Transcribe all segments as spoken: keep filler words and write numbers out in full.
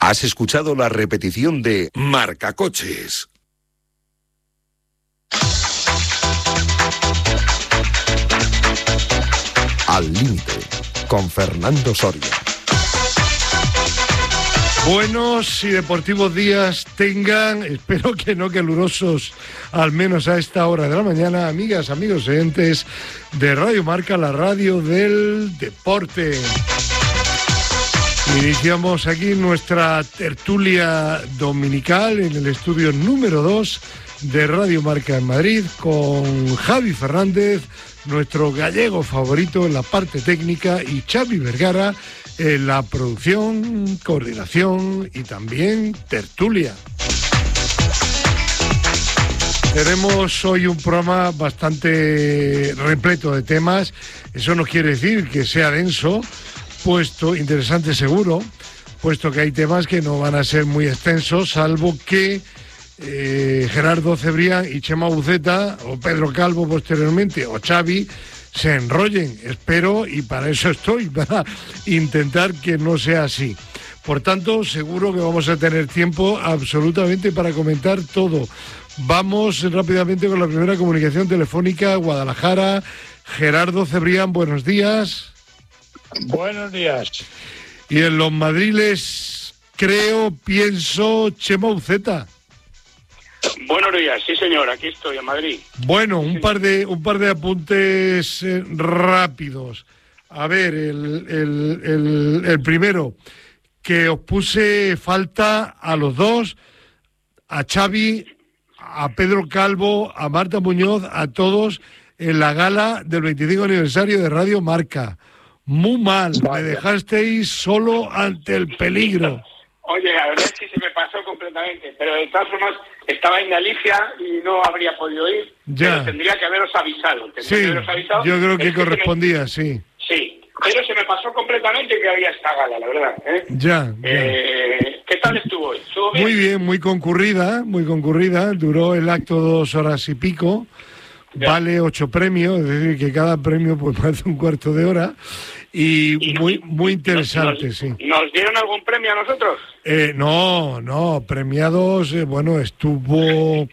Has escuchado la repetición de Marcacoches. Al límite, con Fernando Soria. Buenos y deportivos días tengan, espero que no calurosos, al menos a esta hora de la mañana, amigas, amigos oyentes de Radio Marca, la radio del deporte. Iniciamos aquí nuestra tertulia dominical en el estudio número dos de Radio Marca en Madrid con Javi Fernández, nuestro gallego favorito en la parte técnica, y Xavi Vergara en la producción, coordinación y también tertulia. Tenemos hoy un programa bastante repleto de temas. Eso no quiere decir que sea denso, puesto interesante seguro, puesto que hay temas que no van a ser muy extensos, salvo que eh, Gerardo Cebrián y Chema Buceta, o Pedro Calvo posteriormente, o Xavi, se enrollen. Espero, y para eso estoy, para intentar que no sea así. Por tanto, seguro que vamos a tener tiempo absolutamente para comentar todo. Vamos rápidamente con la primera comunicación telefónica. Guadalajara. Gerardo Cebrián, buenos días. Buenos días. Y en los madriles, creo, pienso, Chema Buceta. Buenos días, sí señor, aquí estoy en Madrid. Bueno, un par de un par de apuntes eh, rápidos. A ver, el, el, el, el primero, que os puse falta a los dos, a Xavi, a Pedro Calvo, a Marta Muñoz, a todos en la gala del veinticinco aniversario de Radio Marca. Muy mal, me dejasteis solo ante el peligro. Oye, la verdad es que se me pasó completamente, pero de todas formas estaba en Galicia y no habría podido ir. Ya. Pero tendría que haberos avisado. Tendría Sí, que haberos avisado. yo creo que Es correspondía, se me... sí. Sí, pero se me pasó completamente que había esta gala, la verdad. ¿eh? Ya, ya. Eh, ¿Qué tal estuvo hoy? ¿Estuvo bien? Muy bien, muy concurrida, muy concurrida. Duró el acto dos horas y pico. Ya. Vale ocho premios, es decir, que cada premio pues más de un cuarto de hora. Y, y muy muy interesante, nos, sí. ¿Nos dieron algún premio a nosotros? Eh, no, no, premiados, eh, bueno, estuvo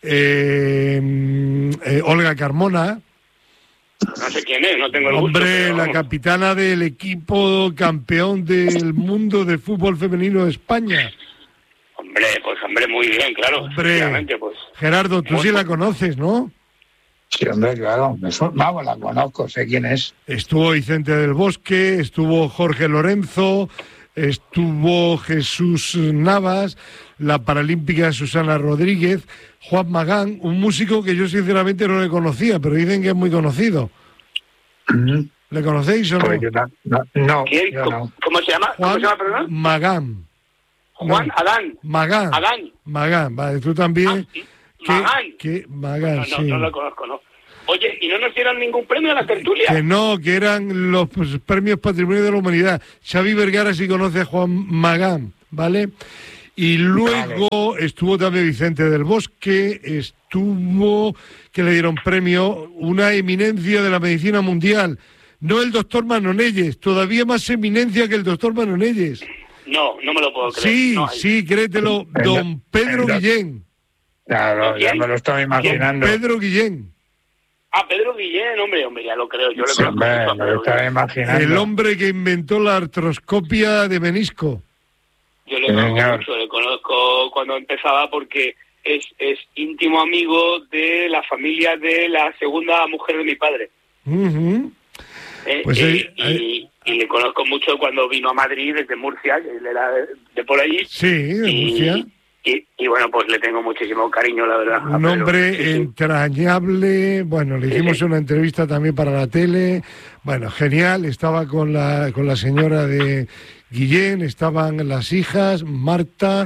eh, eh, Olga Carmona. No sé quién es, no tengo el Hombre, gusto. Pero... la capitana del equipo campeón del mundo de fútbol femenino de España. Hombre, pues hombre, muy bien, claro. Hombre, pues, Gerardo, tú muy... sí la conoces, ¿no? Sí, hombre, claro, vamos, la conozco, sé quién es. Estuvo Vicente del Bosque, estuvo Jorge Lorenzo, estuvo Jesús Navas, la paralímpica Susana Rodríguez, Juan Magán, un músico que yo sinceramente no le conocía, pero dicen que es muy conocido. Mm-hmm. ¿Le conocéis o no? Pues yo no, no, no, ¿Quién? yo ¿Cómo, no. ¿Cómo se llama? Juan ¿Cómo se llama, perdón? Magán. Juan no. Adán. Magán. Adán. Magán, vale, tú también. Ah, ¿sí? ¿Qué, Magán. ¿Qué? Magán, no, no, sí. no lo conozco, no. Oye, ¿y no nos dieron ningún premio a la tertulia? Que no, que eran los pues, premios Patrimonio de la Humanidad. Xavi Vergara sí conoce a Juan Magán, ¿vale? Y luego vale. Estuvo también Vicente del Bosque, estuvo, que le dieron premio, una eminencia de la medicina mundial. No el doctor Manonelles, todavía más eminencia que el doctor Manonelles. No, no me lo puedo creer. Sí, no, sí, créetelo, don Pedro Guillén. Claro, ya me lo estoy imaginando. Don Pedro Guillén. Ah, Pedro Guillén, hombre, hombre, ya lo creo, yo sí, lo hombre, creo. Me lo estaba imaginando. El hombre que inventó la artroscopia de menisco. Yo le conozco Señor. mucho, le conozco cuando empezaba porque es, es íntimo amigo de la familia de la segunda mujer de mi padre. Uh-huh. Eh, pues eh, hay, hay... Y, y le conozco mucho cuando vino a Madrid desde Murcia, él era de, de por allí. Sí, de y, Murcia. Y, y bueno, pues le tengo muchísimo cariño, la verdad. Un hombre sí, entrañable, bueno, le hicimos sí, sí. una entrevista también para la tele, bueno, genial, estaba con la, con la señora de Guillén, estaban las hijas, Marta,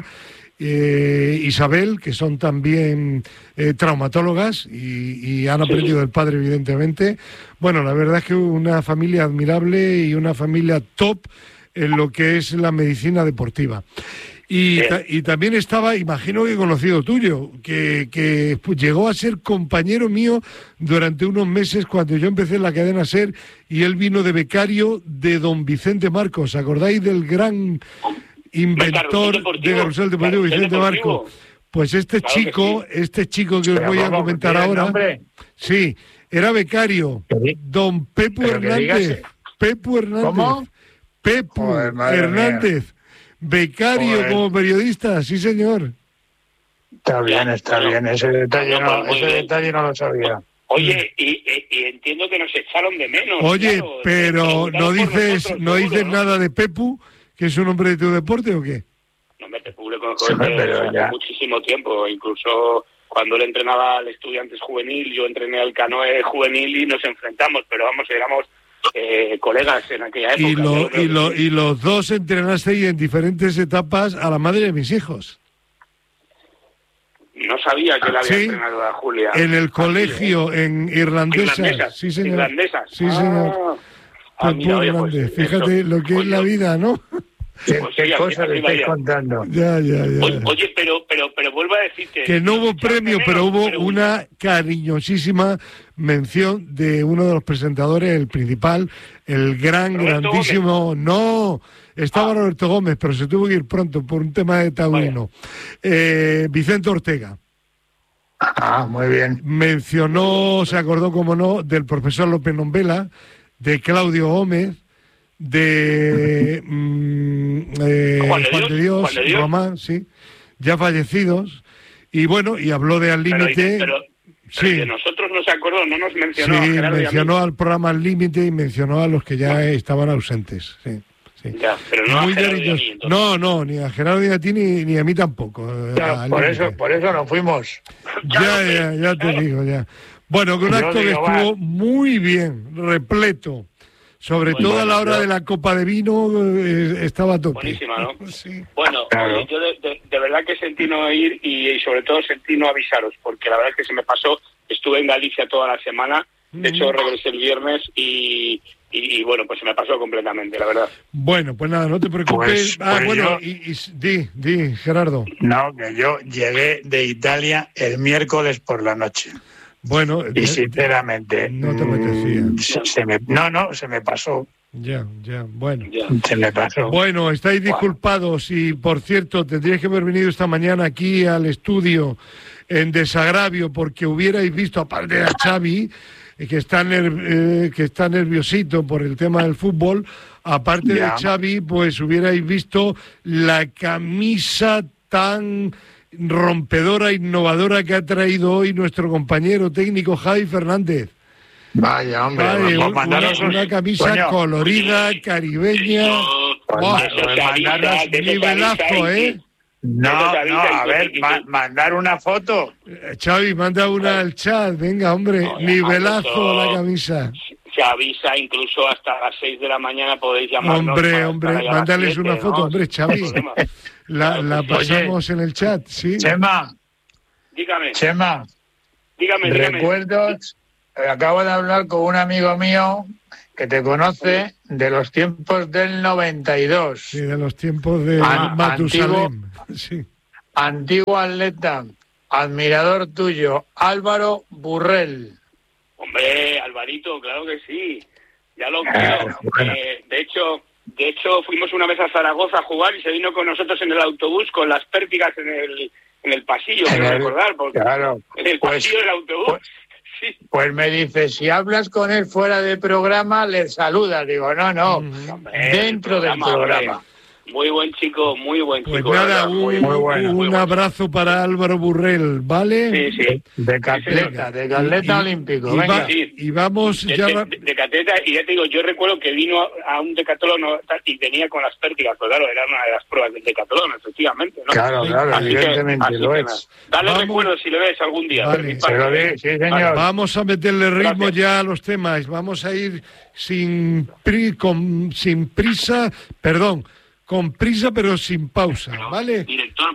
eh, Isabel, que son también eh, traumatólogas y, y han aprendido sí. del padre, evidentemente. Bueno, la verdad es que una familia admirable y una familia top en lo que es la medicina deportiva. Y, ta, y también estaba, imagino que conocido tuyo, que, que pues, llegó a ser compañero mío durante unos meses cuando yo empecé en la cadena SER y él vino de becario de don Vicente Marcos. ¿Acordáis del gran inventor de Carrusel Deportivo, Vicente Barco. Pues este claro chico, sí. este chico que os voy a comentar ahora, sí, era becario, don Pepu Hernández, Pepu Hernández, ¿cómo? Pepu Joder, Hernández, mía. becario Joder. como periodista, sí señor. Está bien, está bueno, bien, ese detalle no, no, ese detalle no lo sabía. Oye, y, y, y entiendo que nos echaron de menos. Oye, claro, pero no dices, no dices seguro, nada ¿no? de Pepu, que es un hombre de tu deporte o qué? No me Pepu le conozco desde muchísimo tiempo, incluso cuando él entrenaba al Estudiantes juvenil, yo entrené al Canoe juvenil y nos enfrentamos, pero vamos, éramos eh, colegas en aquella época. Y, lo, y, lo, y los dos entrenasteis en diferentes etapas a la madre de mis hijos. No sabía que él había ¿Sí? entrenado a Julia. En el colegio, ¿sí? en Irlandesa. Irlandesas. Sí, señor. Irlandesas. Sí, señor. Ah, ah, mira, oye, pues, fíjate eso, lo que es la vida, ¿no? ¿Qué, pues qué sí, cosa le estáis contando? Ya, ya, ya. Oye, oye, pero, pero, pero vuelvo a decirte... Que no hubo premio, menos, pero hubo pero... una cariñosísima mención de uno de los presentadores, el principal, el gran, Roberto grandísimo... Gómez. No, estaba ah. Roberto Gómez, pero se tuvo que ir pronto por un tema de taurino. Eh, Vicente Ortega. Ah, muy bien. Mencionó, se acordó, como no, del profesor López Nombela, de Claudio Gómez, de mmm, eh, Juan, de Juan de Dios, Juan de Dios. Román, sí, ya fallecidos, y bueno, y habló de Al Límite. Pero, pero, sí. pero de nosotros no se acordó, no nos mencionó. Sí, a mencionó al programa Al Límite y mencionó a los que ya no. estaban ausentes, sí. Sí. Ya, pero no, Muy a Gerardo mí, no, no, ni a Gerardo ni a ti ni, ni a mí tampoco. Ya, por límite. eso, por eso nos fuimos. Ya, ya, ya te digo, ya. Bueno, que un acto que estuvo va. muy bien, repleto. Sobre bueno, todo a la hora yo... de la copa de vino eh, estaba tope. Buenísima, ¿no? Sí. Bueno, claro. yo de, de, de verdad que sentí no ir y, y sobre todo sentí no avisaros, porque la verdad es que se me pasó, estuve en Galicia toda la semana, de hecho regresé el viernes y... Y, y bueno, pues se me pasó completamente, la verdad. Bueno, pues nada, no te preocupes. Pues, ah, pues bueno, yo, y, y di, di, Gerardo. No, que yo llegué de Italia el miércoles por la noche. Bueno. Y sinceramente... No te apetecía. Se, se me, no, no, se me pasó. Ya, ya, bueno. Ya. Se me pasó. Bueno, estáis disculpados y, por cierto, tendríais que haber venido esta mañana aquí al estudio en desagravio porque hubierais visto, aparte de a Xavi... Que está, ner- eh, que está nerviosito por el tema del fútbol, aparte ya. de Xavi, pues hubierais visto la camisa tan rompedora, innovadora que ha traído hoy nuestro compañero técnico Javi Fernández. Vaya, hombre, vale, un, una, una camisa coño. colorida, caribeña. Oh, nivelazo, ¿eh? No, no, a ver, ma- mandar una foto. Xavi, manda una al chat, venga, hombre, no, nivelazo la camisa. Se avisa incluso hasta las seis de la mañana, podéis llamarnos. Hombre, para, hombre, para mándales siete, una foto, ¿no? hombre, Xavi. La, la pasamos Oye, en el chat, ¿sí? Chema. Dígame. Chema. Dígame, dígame. Recuerdos, acabo de hablar con un amigo mío que te conoce de los tiempos del noventa y dos. Sí, de los tiempos de An- Matusalem. Sí. Antiguo atleta, admirador tuyo, Álvaro Burrell. Hombre, Alvarito, claro que sí. Ya lo creo. Ah, bueno. eh, de hecho, de hecho, fuimos una vez a Zaragoza a jugar y se vino con nosotros en el autobús con las pértigas en el en el pasillo, quiero recordar, porque claro, en el pues, pasillo del autobús. Pues, sí. Pues me dice, si hablas con él fuera de programa, le saludas. Digo, no, no, mm, dentro del programa. Del programa. Muy buen chico, muy buen chico. Pues nada, un, muy, muy bueno, un muy abrazo bueno. para Álvaro Burrell, ¿vale? Sí, sí. De catleta, de catleta olímpico. Y, venga. Va, y vamos de, ya... De, de, de catleta, y ya te digo, yo recuerdo que vino a, a un decatlón y venía con las pértigas, pues claro, era una de las pruebas del decatlón, efectivamente, ¿no? Claro, claro, así evidentemente que, lo es. Dale vamos. recuerdo si le ves algún día. Vale. Se lo di, sí, señor. Vale. Vamos a meterle ritmo Gracias. ya a los temas, vamos a ir sin, pri, con, sin prisa, perdón, con prisa pero sin pausa, ¿vale? Director, director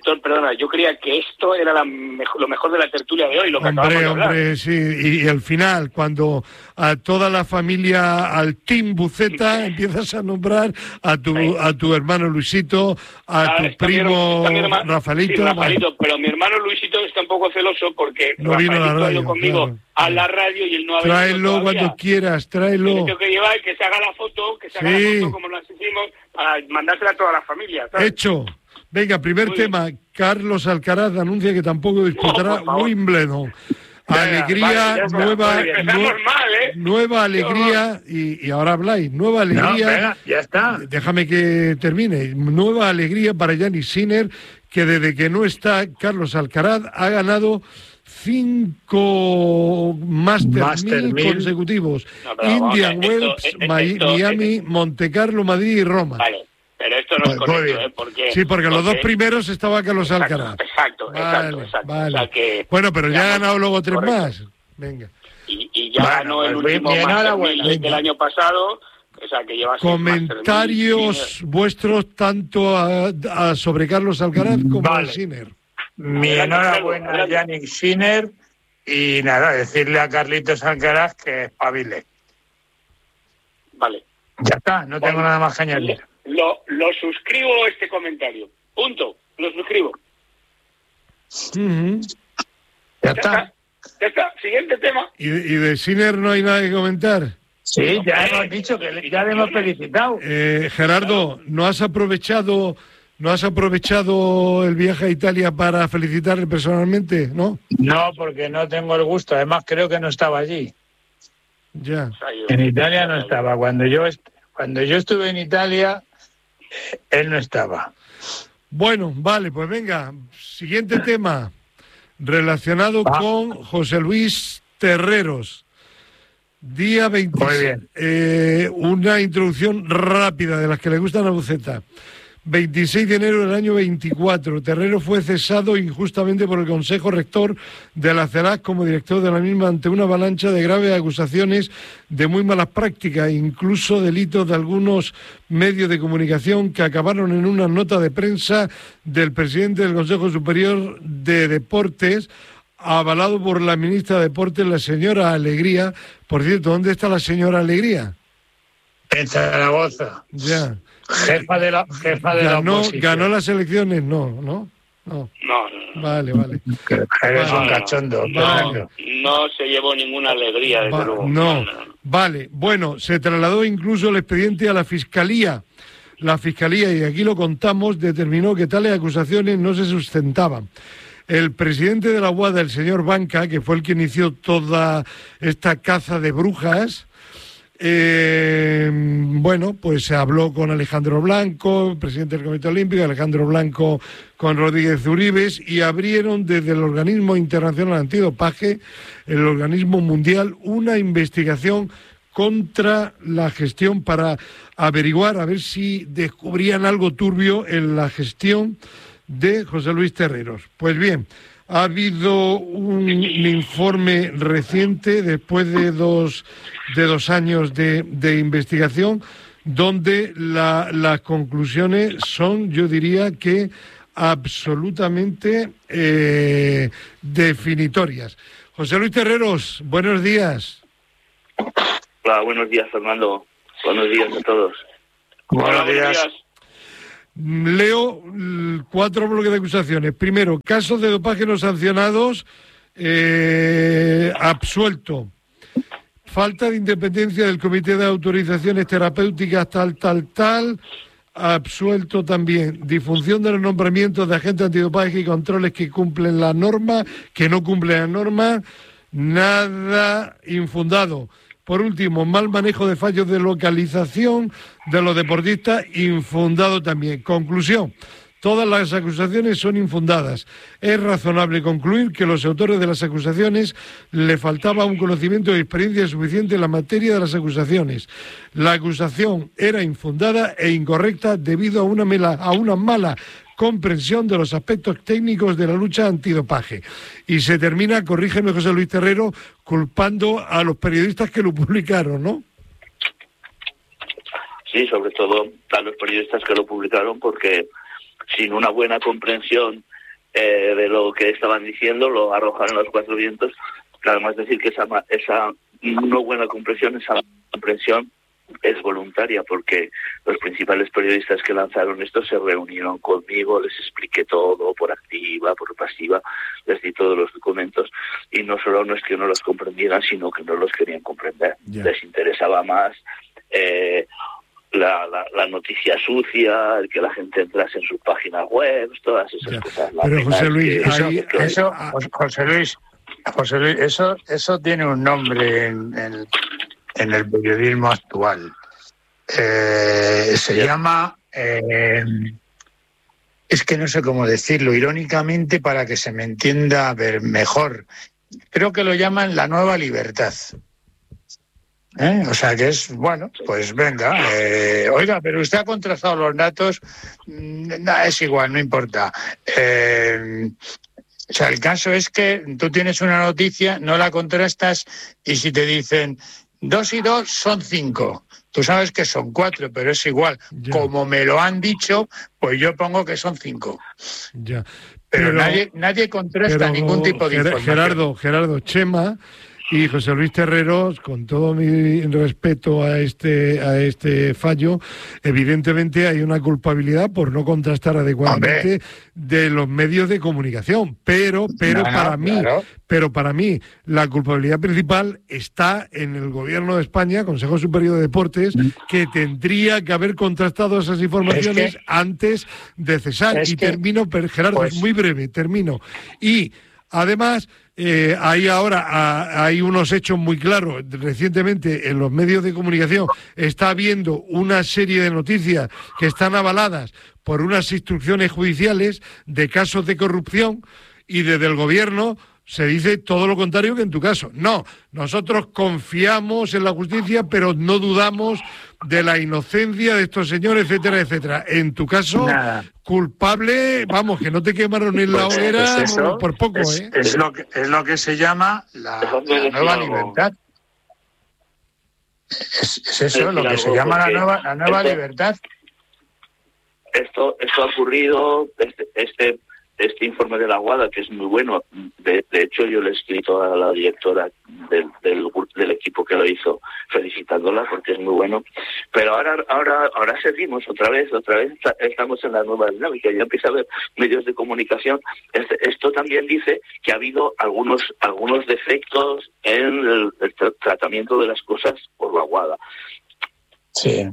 Héctor, perdona, yo creía que esto era la mejor, lo mejor de la tertulia de hoy, lo que hombre, acabamos de hablar. Hombre, sí, y, y al final, cuando a toda la familia, al Team Buceta, empiezas a nombrar a tu sí. a tu hermano Luisito, a ah, tu primo mi hermano, Rafaelito. Sí, Rafaelito, bueno. Pero mi hermano Luisito está un poco celoso porque no Rafaelito vino a la radio, ha ido conmigo claro. a la radio y él no ha venido Tráelo todavía. cuando quieras, tráelo. Le tengo que llevar, que se haga la foto, que se haga sí. la foto como las hicimos, para mandársela a toda la familia, ¿sabes? Hecho. Venga, primer Muy tema. Bien. Carlos Alcaraz anuncia que tampoco disputará no, Wimbledon. Alegría, venga, vale, nueva, nu mal, ¿eh? nueva alegría, y, y ahora habláis, nueva alegría. No, venga, ya está. Déjame que termine. Nueva alegría para Jannik Sinner, que desde que no está Carlos Alcaraz ha ganado cinco Master, Master mil consecutivos. No, Indian vamos, Wells, esto, esto, Miami, esto, Montecarlo, Madrid y Roma. Vale. Pero esto no es correcto, ¿eh? Porque, sí, porque, porque los dos primeros estaba Carlos exacto, Alcaraz. Exacto, vale, exacto, exacto. Vale. O sea que, bueno, pero ya ha ganado luego tres correcto. más. Venga. Y, y ya bueno, ganó el último Master mil del año pasado. O sea que lleva comentarios vuestros tanto a, a sobre Carlos Alcaraz como vale. a Sinner. Mi enhorabuena a Jannik Sinner y nada, decirle a Carlitos Alcaraz que espabile. Vale. Ya está, no tengo bueno, nada más que añadir. Lo, lo suscribo este comentario. Punto. Lo suscribo. Uh-huh. Ya, ya está. está. Ya está. Siguiente tema. ¿Y de, y de Sinner no hay nada que comentar? Sí, ya hemos dicho que ya le hemos felicitado. Eh, Gerardo, ¿no has aprovechado no has aprovechado el viaje a Italia para felicitarle personalmente, no? No, porque no tengo el gusto. Además, creo que no estaba allí. Ya. En Italia no estaba. Cuando yo est cuando yo estuve en Italia, él no estaba. Bueno, vale, pues venga. Siguiente tema relacionado ah. con José Luis Terreros. Día veintiséis. Muy bien. Eh, una introducción rápida de las que le gustan a Buceta. veintiséis de enero del año veinticuatro. Terrero fue cesado injustamente por el Consejo Rector de la CELAC como director de la misma ante una avalancha de graves acusaciones de muy malas prácticas, incluso delitos de algunos medios de comunicación que acabaron en una nota de prensa del presidente del Consejo Superior de Deportes, avalado por la ministra de Deportes, la señora Alegría. Por cierto, ¿dónde está la señora Alegría? En Zaragoza. Ya. Jefa de la jefa de ganó, la oposición. ¿Ganó las elecciones? No, ¿no? No. No, no. Vale, vale. Eres vale. un cachondo. Vale. No se llevó ninguna alegría, desde Va, luego. No. no, no. Vale, bueno, se trasladó incluso el expediente a la Fiscalía. La Fiscalía, y aquí lo contamos, determinó que tales acusaciones no se sustentaban. El presidente de la U A D, el señor Banca, que fue el que inició toda esta caza de brujas, eh, bueno, pues se habló con Alejandro Blanco, presidente del Comité Olímpico, Alejandro Blanco con Rodríguez Uribes, y abrieron desde el Organismo Internacional Antidopaje, el organismo mundial, una investigación contra la gestión para averiguar, a ver si descubrían algo turbio en la gestión de José Luis Terreros. Pues bien, ha habido un, un informe reciente después de dos, de dos años de, de investigación donde la, las conclusiones son, yo diría que absolutamente eh, definitorias. José Luis Terreros, buenos días. Hola, buenos días, Fernando. Buenos días a todos. Buenos días. Leo cuatro bloques de acusaciones. Primero, casos de dopaje no sancionados, eh, absuelto. Falta de independencia del Comité de Autorizaciones Terapéuticas, tal, tal, tal, absuelto también. Disfunción de los nombramientos de agentes antidopaje y controles que cumplen la norma, que no cumplen la norma, nada infundado. Por último, mal manejo de fallos de localización de los deportistas, infundado también. Conclusión, todas las acusaciones son infundadas. Es razonable concluir que los autores de las acusaciones le faltaba un conocimiento y experiencia suficiente en la materia de las acusaciones. La acusación era infundada e incorrecta debido a una, mela, a una mala comprensión de los aspectos técnicos de la lucha antidopaje. Y se termina, corrígeme José Luis Terrero, culpando a los periodistas que lo publicaron, ¿no? Sí, sobre todo a los periodistas que lo publicaron, porque sin una buena comprensión eh, de lo que estaban diciendo, lo arrojaron a los cuatro vientos. Además, decir que esa, esa no buena comprensión, esa comprensión es voluntaria, porque los principales periodistas que lanzaron esto se reunieron conmigo, les expliqué todo por activa, por pasiva, les di todos los documentos, y no solo no es que no los comprendieran, sino que no los querían comprender. Yeah. Les interesaba más eh, la, la, la noticia sucia, el que la gente entrase en sus páginas web, todas esas yeah. cosas. Pero José Luis, que, eso, ahí, eso, ahí, José Luis, José Luis, eso, eso tiene un nombre en, en en el periodismo actual. Eh, se yeah. llama, eh, es que no sé cómo decirlo, irónicamente para que se me entienda ver mejor, creo que lo llaman la nueva libertad. ¿Eh? O sea que es, bueno, pues venga, eh, oiga, pero usted ha contrastado los datos, nah, es igual, no importa. Eh, O sea, el caso es que tú tienes una noticia, no la contrastas, y si te dicen dos y dos son cinco, tú sabes que son cuatro, pero es igual. Ya. Como me lo han dicho, pues yo pongo que son cinco. Ya. Pero, pero nadie, nadie contrasta pero, ningún tipo de información. Gerardo, Gerardo, Chema y José Luis Terreros, con todo mi respeto a este a este fallo, evidentemente hay una culpabilidad por no contrastar adecuadamente Hombre. de los medios de comunicación, pero pero no, para mí, claro. pero para mí la culpabilidad principal está en el Gobierno de España, Consejo Superior de Deportes, que tendría que haber contrastado esas informaciones es que, antes de cesar. Y que, termino, Gerardo, pues, muy breve, termino. Y además, eh, hay ahora a, hay unos hechos muy claros. Recientemente en los medios de comunicación está habiendo una serie de noticias que están avaladas por unas instrucciones judiciales de casos de corrupción, y desde el gobierno se dice todo lo contrario que en tu caso. No, nosotros confiamos en la justicia, pero no dudamos de la inocencia de estos señores, etcétera, etcétera. En tu caso, Nada. culpable, vamos, que no te quemaron en la hoguera pues eso, por poco, es, ¿eh? Es lo que, es lo que se llama la, la nueva libertad. Es, es eso, lo que se llama la nueva, la nueva esto, libertad. Esto, esto ha ocurrido, este... este Este informe de la Guada, que es muy bueno, de, de hecho yo le he escrito a la directora del, del, del equipo que lo hizo, felicitándola porque es muy bueno, pero ahora ahora ahora seguimos otra vez, otra vez estamos en la nueva dinámica, ya empieza a haber medios de comunicación. Este, esto también dice que ha habido algunos algunos defectos en el, el tratamiento de las cosas por la Guada. Sí.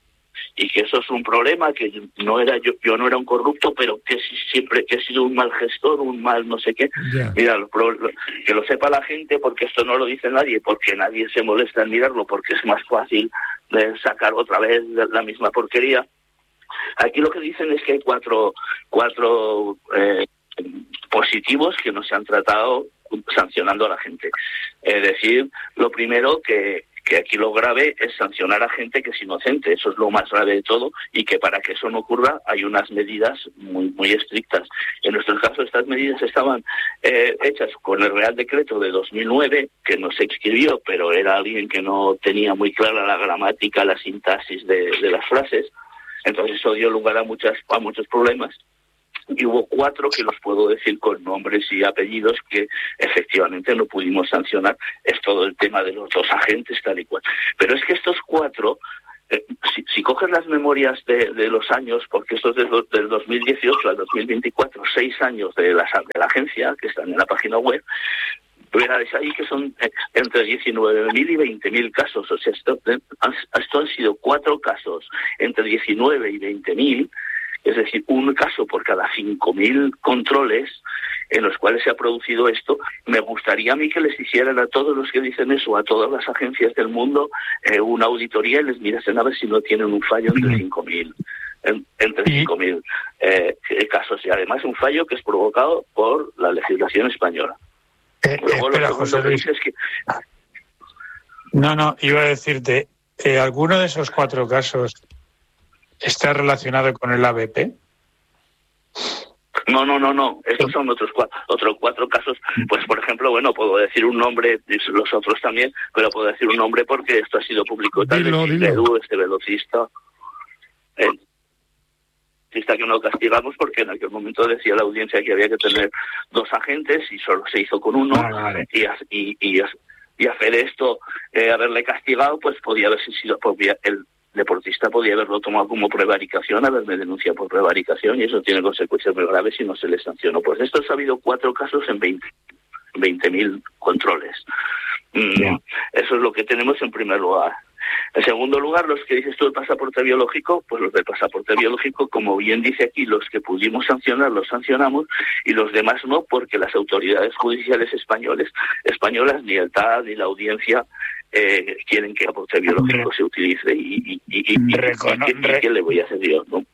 Y que eso es un problema, que no era yo yo no era un corrupto, pero que siempre que he sido un mal gestor, un mal no sé qué. Yeah. Mira, lo, lo, que lo sepa la gente, porque esto no lo dice nadie, porque nadie se molesta en mirarlo, porque es más fácil de sacar otra vez la misma porquería. Aquí lo que dicen es que hay cuatro cuatro eh, positivos que no se han tratado sancionando a la gente. Es decir, lo primero que que aquí lo grave es sancionar a gente que es inocente, eso es lo más grave de todo, y que para que eso no ocurra hay unas medidas muy muy estrictas. En nuestro caso estas medidas estaban eh, hechas con el Real Decreto de dos mil nueve, que no se escribió, pero era alguien que no tenía muy clara la gramática, la sintaxis de, de las frases, entonces eso dio lugar a, muchas, a muchos problemas. Y hubo cuatro que los puedo decir con nombres y apellidos que efectivamente no pudimos sancionar. Es todo el tema de los dos agentes, tal y cual. Pero es que estos cuatro, eh, si, si coges las memorias de, de los años, porque esto es del, del dos mil dieciocho al dos mil veinticuatro, seis años de la, de la agencia, que están en la página web, verás ahí que son entre diecinueve mil y veinte mil casos. O sea, esto, esto han sido cuatro casos entre diecinueve y veinte mil, es decir, un caso por cada cinco mil controles en los cuales se ha producido esto. Me gustaría a mí que les hicieran a todos los que dicen eso, a todas las agencias del mundo, eh, una auditoría y les mirasen a ver si no tienen un fallo entre cinco mil. En, entre cinco mil eh, casos, y además un fallo que es provocado por la legislación española. Eh, Luego, espera, lo José Luis. Es que... No, no, iba a decirte, eh, ¿alguno de esos cuatro casos está relacionado con el A B P? No, no, no, no. Estos son otros cuatro, otros cuatro casos. Pues, por ejemplo, bueno, puedo decir un nombre, los otros también, pero puedo decir un nombre porque esto ha sido público. Tal vez Edu, este velocista, el velocista deportista que no castigamos porque en aquel momento decía la audiencia que había que tener dos agentes y solo se hizo con uno. Ah, vale. y, y, y, y hacer esto, eh, haberle castigado, pues podía haber sido, podía, el deportista podía haberlo tomado como prevaricación, haberme denunciado por prevaricación, y eso tiene consecuencias muy graves si no se le sancionó. Pues de estos ha habido cuatro casos en veinte mil controles. Mm, yeah. Eso es lo que tenemos en primer lugar. En segundo lugar, los que dices tú del pasaporte biológico, pues los del pasaporte biológico, como bien dice aquí, los que pudimos sancionar los sancionamos y los demás no, porque las autoridades judiciales españoles, españolas, ni el T A D ni la audiencia eh, quieren que el pasaporte biológico se utilice y, y, y, y, Recono- y, y, y ¿qué le voy a hacer yo? ¿No?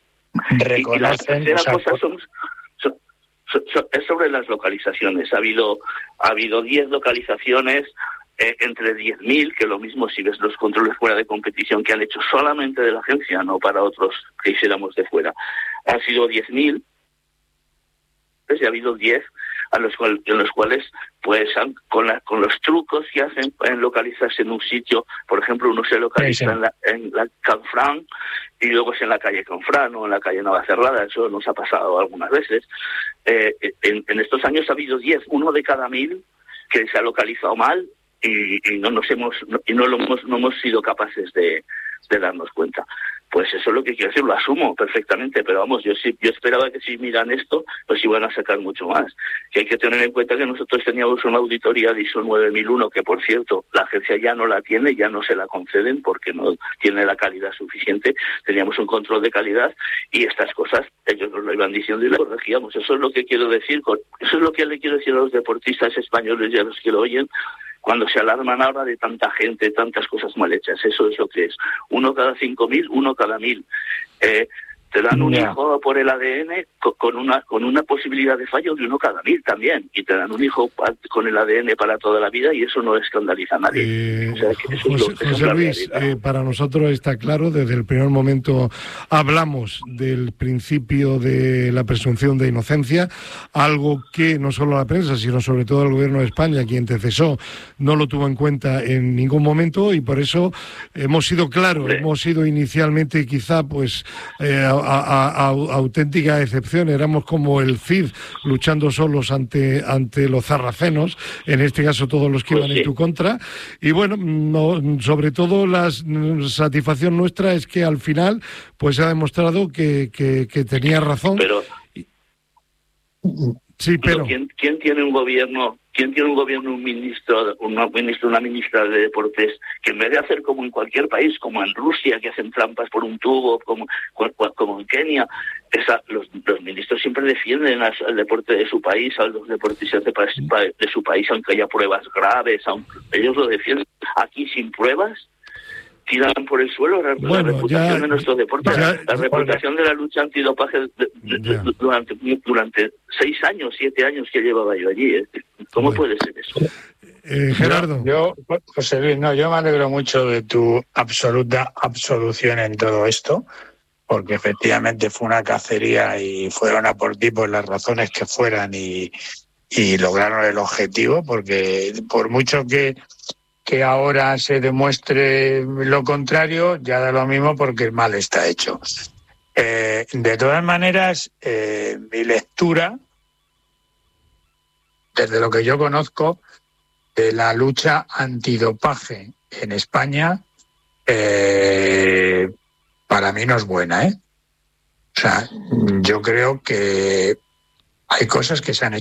Y, y la tercera o sea, cosa son, son, son, son, es sobre las localizaciones. Ha habido ha habido diez localizaciones eh, entre diez mil, que lo mismo si ves los controles fuera de competición que han hecho solamente de la agencia, no para otros que hiciéramos de fuera. Han sido diez mil, pues, y ha habido diez a los cual, en los cuales pues han, con, la, con los trucos que hacen en localizarse en un sitio, por ejemplo, uno se localiza sí, sí. en la, en la Canfrán y luego es en la calle Canfrán o en la calle Navacerrada. Eso nos ha pasado algunas veces. Eh, en, en estos años ha habido diez, uno de cada mil que se ha localizado mal y, y no nos hemos no, y no lo hemos no hemos sido capaces de, de darnos cuenta. Pues eso es lo que quiero decir, lo asumo perfectamente, pero vamos, yo sí, yo esperaba que si miran esto, pues iban a sacar mucho más. Que hay que tener en cuenta que nosotros teníamos una auditoría de I S O nueve mil uno, que por cierto, la agencia ya no la tiene, ya no se la conceden porque no tiene la calidad suficiente. Teníamos un control de calidad y estas cosas ellos nos lo iban diciendo y lo corregíamos. Eso es lo que quiero decir, eso es lo que le quiero decir a los deportistas españoles y a los que lo oyen, cuando se alarman ahora de tanta gente, tantas cosas mal hechas. Eso es lo que es. Uno cada cinco mil, uno cada mil. Eh, te dan un yeah. hijo por el A D N con una con una posibilidad de fallo de uno cada mil también. Y te dan un hijo con el A D N para toda la vida y eso no escandaliza a nadie. Eh, o sea, que eso José, es lo, José Luis, eh, para nosotros está claro, desde el primer momento hablamos del principio de la presunción de inocencia, algo que no solo la prensa, sino sobre todo el gobierno de España, quien te cesó, no lo tuvo en cuenta en ningún momento, y por eso hemos sido claros, sí. hemos sido inicialmente quizá pues eh, A, a, a, auténtica excepción, éramos como el Cid luchando solos ante ante los sarracenos, en este caso todos los que pues iban sí. en tu contra, y bueno, no, sobre todo la satisfacción nuestra es que al final pues se ha demostrado que, que, que tenía razón. Pero sí, pero ¿quién, quién tiene un gobierno ¿Quién tiene un gobierno, un ministro, una ministra, una ministra de deportes, que en vez de hacer como en cualquier país, como en Rusia, que hacen trampas por un tubo, como, como en Kenia, esa, los, los ministros siempre defienden al, al deporte de su país, a los deportistas de, de su país, aunque haya pruebas graves, aunque ellos lo defienden. Aquí sin pruebas tiran por el suelo la, bueno, la reputación ya, de nuestro deporte, ya, la, la reputación de la lucha antidopaje de, de, de, durante durante seis años, siete años que llevaba yo allí. ¿eh? ¿Cómo bueno. puede ser eso? Eh, Gerardo. Yo, yo, José Luis, no, yo me alegro mucho de tu absoluta absolución en todo esto, porque efectivamente fue una cacería y fueron a por ti por las razones que fueran y, y lograron el objetivo, porque por mucho que que ahora se demuestre lo contrario, ya da lo mismo porque el mal está hecho. Eh, de todas maneras, eh, mi lectura, desde lo que yo conozco, de la lucha antidopaje en España, eh, para mí no es buena, ¿eh? O sea, yo creo que hay cosas que se han hecho